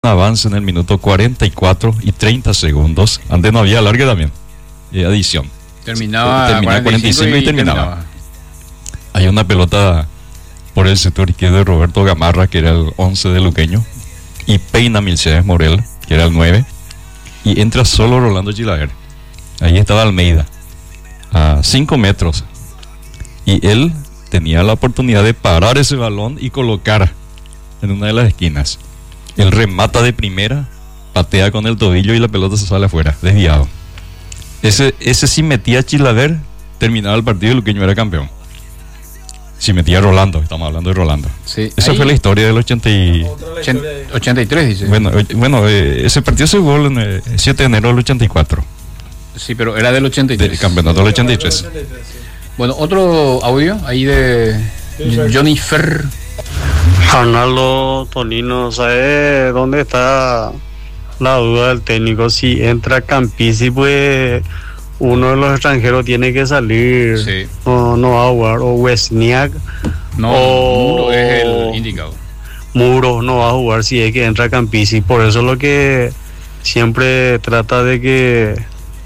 avance en el minuto 44 y 30 segundos. Antes no había alargue también. Y adición. Terminaba 45 y terminaba. Hay una pelota por el sector izquierdo de Roberto Gamarra, que era el 11 de Luqueño, y peina Milcedes Morel, que era el 9, y entra solo Rolando Chilaver. Ahí estaba Almeida, a 5 metros, y él tenía la oportunidad de parar ese balón y colocar en una de las esquinas. Él remata de primera, patea con el tobillo y la pelota se sale afuera, desviado. Ese si metía Chilaver, terminaba el partido y Luqueño era campeón. Si metía Rolando, estamos hablando de Rolando. Sí, esa fue la historia del 83, dice. Bueno, ese partido se jugó el 7 de enero del 84. Sí, pero era del 83. Del campeonato del 83. Bueno, otro audio ahí de Johnny Ferr. Arnaldo Tonino, ¿sabe dónde está la duda del técnico? Si entra Campisi, pues uno de los extranjeros tiene que salir. Sí. No va a jugar. O Wesniak. No, Muro es el indicado. Muro no va a jugar si es que entra Campisi. Por eso lo que siempre trata de que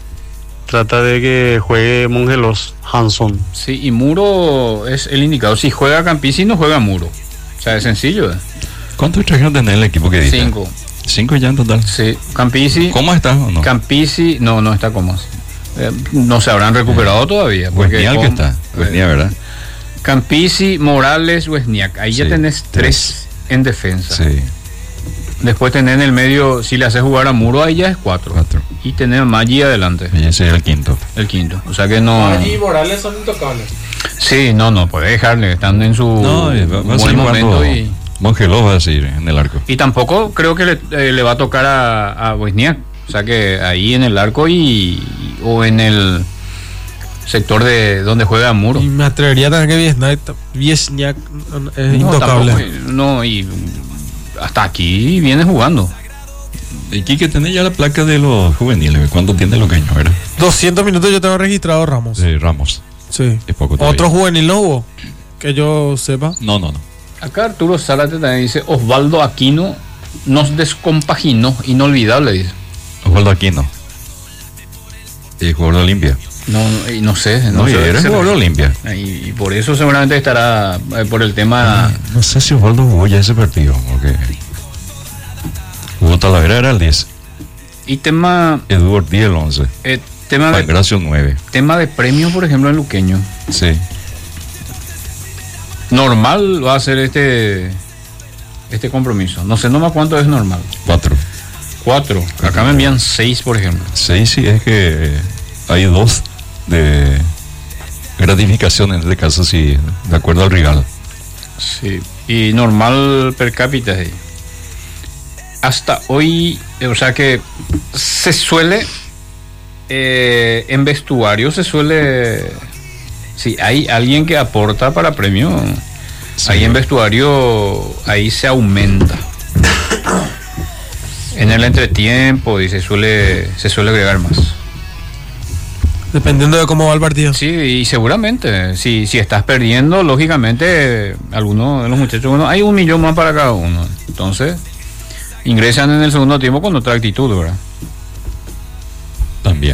juegue Mongelos Hanson. Sí, y Muro es el indicado. Si juega Campisi, no juega Muro. O sea, es sencillo. ¿Cuántos extranjeros tenés en el equipo que dice? 5. 5 ya en total. Sí, Campisi. ¿Cómo está o no? Campisi, no está como. No se habrán recuperado todavía. Wesniak que está. Wesniak, ¿verdad? Campisi, Morales, Wesniak. Ahí ya tenés 3 en defensa. Sí. Después tenés en el medio, si le haces jugar a Muro, ahí ya es 4. Y tenés a Maggi adelante. Y ese es el quinto. O sea que no. Maggi y Morales son intocables. Sí, no puede dejarle. Están en su buen momento. Y Mongelos va a seguir en el arco. Y tampoco creo que le va a tocar a Wesniak. O sea que ahí en el arco o en el sector de donde juega Muro. Y me atrevería a tener que Viesniak es intocable. No, y hasta aquí viene jugando. Y Quique, tenés ya la placa de los juveniles. ¿Cuánto tiene Luqueño, verdad? 200 minutos yo tengo registrado Ramos. Ramos. Sí. Es poco ¿Otro juvenil no hubo? Que yo sepa. No. Acá Arturo Zárate también dice: Osvaldo Aquino nos descompaginó, inolvidable, dice. Osvaldo Aquino. ¿Y jugador de Olimpia? No sé. No era jugador de Olimpia. Y por eso seguramente estará por el tema. No sé si Osvaldo jugó ya ese partido, porque Hugo Talavera era el 10. Y tema. Edu Ortiz el 11. Tema de Gracio 9. Tema de premio, por ejemplo, en Luqueño. Sí. Normal va a ser este compromiso. No sé nomás cuánto es normal. 4. Acá me envían 6, por ejemplo. 6, sí, es que hay 2 de gratificación en este caso, sí, de acuerdo al rival. Sí, y normal per cápita. Sí. Hasta hoy, o sea que se suele, en vestuario se suele, si hay alguien que aporta para premio, sí, ahí en vestuario, ahí se aumenta. En el entretiempo y se suele agregar más. Dependiendo de cómo va el partido. Sí, y seguramente, si estás perdiendo, lógicamente, algunos de los muchachos, bueno, hay 1 millón más para cada uno. Entonces, ingresan en el segundo tiempo con otra actitud, ¿verdad? También.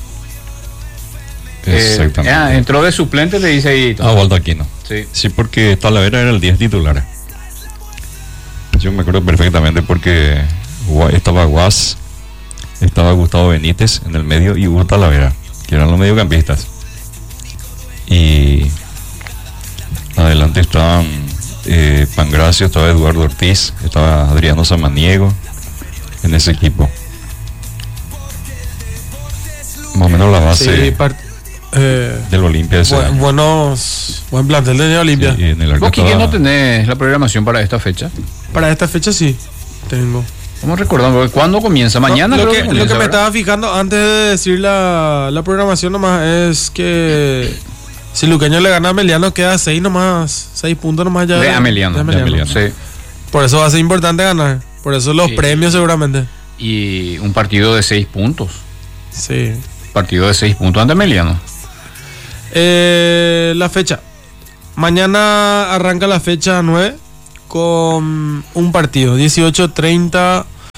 Exactamente. Entró de suplente, te dice ahí. Osvaldo Aquino. Sí, porque Talavera era el 10 titular. Yo me acuerdo perfectamente porque estaba Guas, estaba Gustavo Benítez en el medio y Hugo Talavera, que eran los mediocampistas. Y adelante estaban Pangracio, estaba Eduardo Ortiz, estaba Adriano Samaniego en ese equipo. Más o menos la base del Olimpia. Buen plantel de Olimpia. Sí, ¿Vos, Quique, no tenés la programación para esta fecha? Para esta fecha sí, tengo. Vamos recordando, ¿cuándo comienza? Mañana. Lo que me estaba fijando antes de decir la programación nomás es que si Luqueño le gana a Meliano queda 6 puntos nomás ya. De Ameliano. Sí. Por eso va a ser importante ganar. Por eso los premios seguramente. Y un partido de 6 puntos. Sí. Partido de 6 puntos ante Meliano. La fecha. Mañana arranca la fecha 9 con un partido, 18:30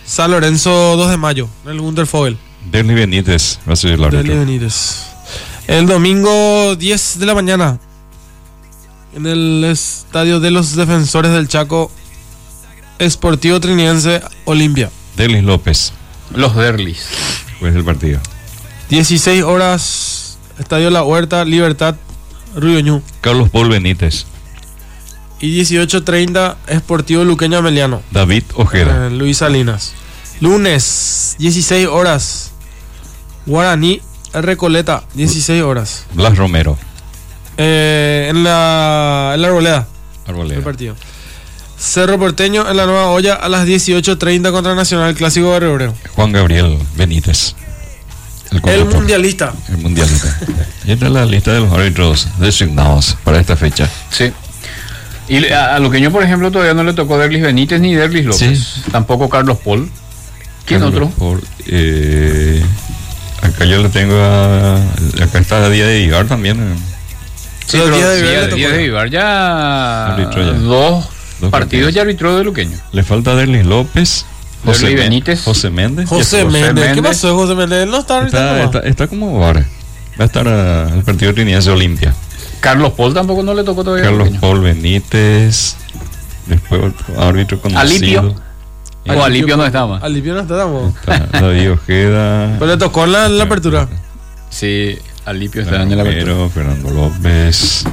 San Lorenzo 2 de mayo, en el Wundervogel. Derly Benítez va a ser el Derly árbitro. Benítez. El domingo 10 de la mañana, en el estadio de los Defensores del Chaco, Sportivo Trinidense Olimpia. Derlis López Los Derlis. juez del partido. 16 horas, Estadio La Huerta, Libertad, Ruyoñú. Carlos Paul Benítez. Y 18:30, Sportivo Luqueño Ameliano, David Ojeda. Luis Salinas. Lunes, 16 horas, Guaraní Recoleta, 16 horas. Blas Romero. En la Arboleda, el Arboleda. partido. Cerro Porteño en la Nueva Olla a las 18:30 contra Nacional Clásico Barrio Obrero. Juan Gabriel Benítez. El conductor. mundialista. El mundialista. Y esta es la lista de los árbitros designados para esta fecha. Sí. Y a Luqueño, por ejemplo, todavía no le tocó Derlis Benítez ni Derlis López. Sí. Tampoco Carlos Paul. ¿Quién Carlos otro? Paul, acá yo le tengo acá está Díaz de Vivar también. Sí, Pero pero Díaz de Vivar le tocó. Díaz de Vivar ya, Arbitró ya. dos Dos partidos ya arbitró de Luqueño. Le falta Derlis López. Derlis Benítez. José Méndez. José Méndez. ¿Qué pasó de José Méndez? Él no está ahorita. Está como VAR. Va a estar el partido Trinidad Olimpia. Carlos Paul tampoco no le tocó todavía. Carlos Luqueño. Paul Benítez. Después otro árbitro conocido. Alipio. O Alipio no estaba. Alipio no estamos. Está David Ojeda. Pero le tocó en la apertura. Sí, Alipio está en la apertura. Romero, Fernando López.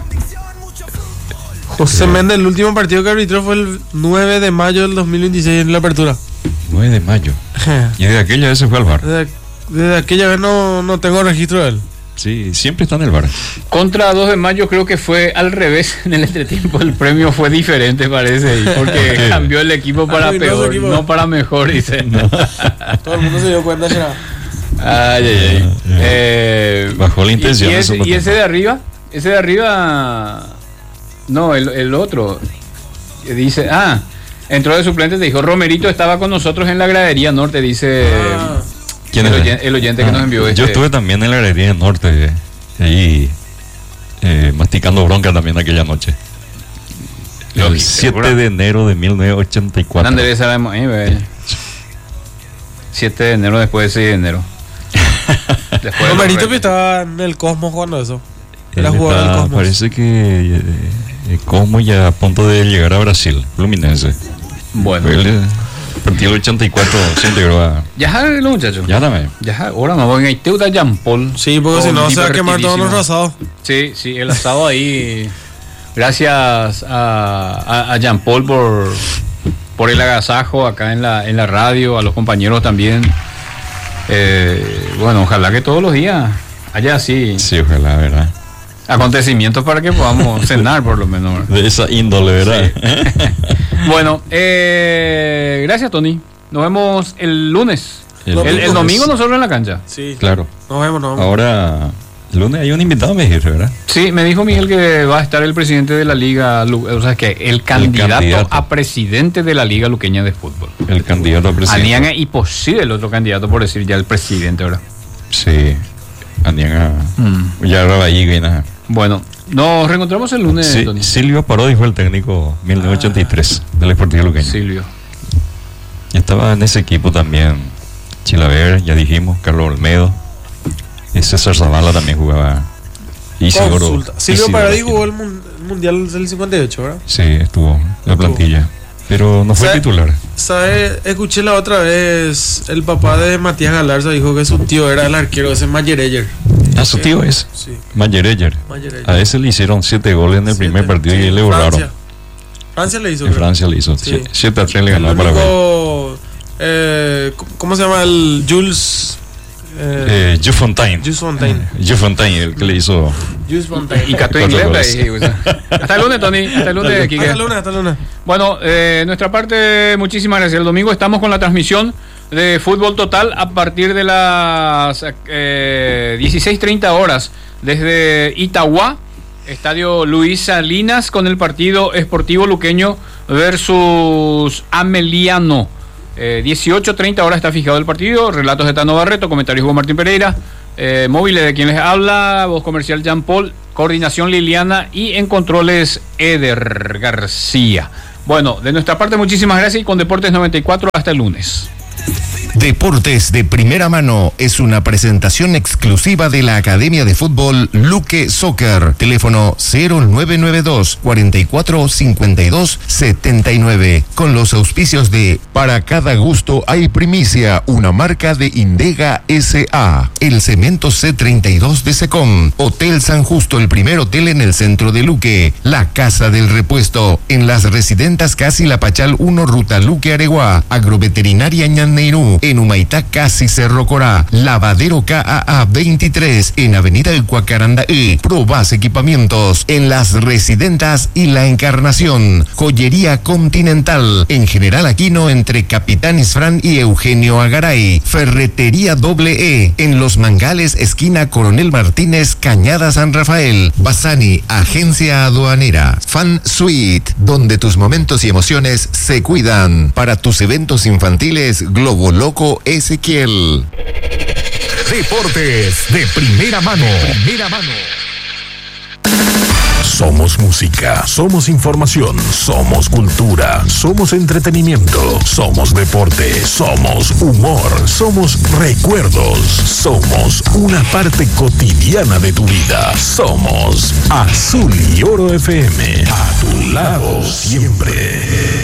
José Méndez, el último partido que arbitró fue el 9 de mayo del 2016 en la apertura. 9 de mayo. Y de aquella vez se fue al bar. Desde aquella vez no tengo registro de él. Sí, siempre está en el bar. Contra 2 de mayo creo que fue al revés en el entretiempo. El premio fue diferente, parece. Porque qué? cambió el equipo para Arruinó su peor, equipo. no para mejor, dice. Todo el mundo se dio cuenta ya. Bajó la intención. Y ese de arriba, no, el otro, que dice, entró de suplente, te dijo, Romerito estaba con nosotros en la gradería norte, dice ¿Quién el, es? el oyente que nos envió. Yo estuve también en la galería del norte, ahí masticando bronca también aquella noche. Lo El viste, 7 ¿verdad? de enero de 1984. Andrés sabemos, 7 de enero después de 6 de enero. Después de Romerito los que Reyes. estaba en el Cosmos jugando eso. Él Era jugador del Cosmos. Parece que Cosmos ya a punto de llegar a Brasil, Fluminense. Bueno, Él, a partir del 84 se integró a... ya saben los muchachos. Ya también. Ya, ahora me voy a Iteuta Jean Paul. Sí, porque si no se va a quemar todos los rosados. Sí, el asado ahí. Gracias a Jean Paul por el agasajo acá en la radio, a los compañeros también. Bueno, ojalá que todos los días haya así Sí, ojalá, ¿verdad? acontecimientos para que podamos cenar por lo menos. De esa índole, ¿verdad? Bueno, gracias Tony. Nos vemos el lunes. El El domingo nosotros en la cancha. Sí. Claro. Nos vemos. Ahora, el lunes hay un invitado, me dijiste, ¿verdad? Sí, me dijo Miguel que va a estar el presidente de la liga, o sea, que el candidato a presidente de la liga luqueña de fútbol. El candidato a presidente. Anianga y posible el otro candidato, por decir ya el presidente, ¿verdad? Sí. Anianga. Ya ahora ahí viene. Bueno, nos reencontramos el lunes, Sí, Tony. Silvio Parodi fue el técnico 1983 del Sportivo Luqueño. Silvio. Y estaba en ese equipo también Chilaver, ya dijimos, Carlos Olmedo. Y César Zavala también jugaba. Isidoro. Silvio Isidoro Paradis Aquino. jugó el Mundial del 58, ¿verdad? Sí, estuvo en la plantilla. Pero no fue ¿Sabe? titular. ¿Sabes? Escuché la otra vez, el papá de Matías Galarza dijo que su tío era el arquero ese Mayereyer. Ah, su tío es Sí, Mayereyer. Mayereyer. A ese le hicieron 7 goles en el primer partido y le borraron. Francia. Francia le hizo. En creo. Francia le hizo. Sí. 7-3 le ganó a El Paraguay. único, ¿cómo se llama? El Jules. Jules Fontaine. Jules Fontaine. Jules Fontaine, el que le hizo. Jules Fontaine. Y Cato Cuatro Inglés. goles. Hasta el lunes, Tony. Hasta el lunes, Quique. Hasta lunes. Bueno, nuestra parte, muchísimas gracias. El domingo estamos con la transmisión de Fútbol Total a partir de las 16:30 horas desde Itagua, Estadio Luis Salinas, con el partido Sportivo Luqueño versus Ameliano. 18:30 horas está fijado el partido. Relatos de Tano Barreto, comentarios Hugo Martín Pereira, móviles de quien les habla, voz comercial Jean Paul, coordinación Liliana y en controles Eder García. Bueno, de nuestra parte muchísimas gracias y con Deportes 94 hasta el lunes. Deportes de Primera Mano es una presentación exclusiva de la Academia de Fútbol Luque Soccer. Teléfono 0992 44 52 79. Con los auspicios de Para cada gusto hay primicia, una marca de Indega S.A. El Cemento C32 de Secom. Hotel San Justo, el primer hotel en el centro de Luque. La Casa del Repuesto. En las Residentas Casi La Pachal 1, Ruta Luque Areguá. Agroveterinaria Ñanneirú. En Humaitá, Casi Cerro Corá. Lavadero KAA 23 en Avenida El Cuacaranda Probas Equipamientos en las Residentas y La Encarnación. Joyería Continental en General Aquino entre Capitán Isfrán y Eugenio Agaray. Ferretería E en Los Mangales esquina Coronel Martínez Cañada San Rafael. Basani Agencia Aduanera. Fan Suite donde tus momentos y emociones se cuidan. Para tus eventos infantiles Globo Loco Ezequiel. Deportes de Primera Mano. Somos música, somos información, somos cultura, somos entretenimiento, somos deporte, somos humor, somos recuerdos, somos una parte cotidiana de tu vida. Somos Azul y Oro FM, a tu lado siempre.